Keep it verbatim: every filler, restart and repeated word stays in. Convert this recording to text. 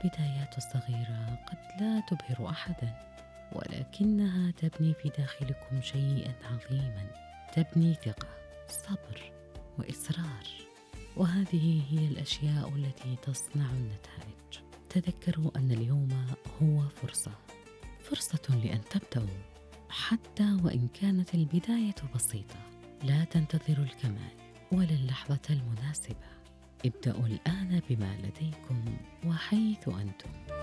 البدايات الصغيرة قد لا تبهر أحداً، ولكنها تبني في داخلكم شيئاً عظيماً، تبني ثقة، صبر، وإصرار. وهذه هي الأشياء التي تصنع النتائج. تذكروا أن اليوم هو فرصة، فرصة لأن تبدأوا، حتى وإن كانت البداية بسيطة. لا تنتظروا الكمال ولا اللحظة المناسبة. ابدأوا الآن بما لديكم وحيث أنتم.